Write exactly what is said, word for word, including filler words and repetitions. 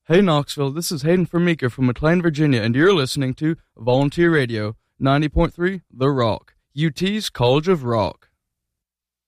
Hey Knoxville, this is Hayden Formica from McLean, Virginia, and you're listening to Volunteer Radio, ninety point three The Rock, U T's College of Rock.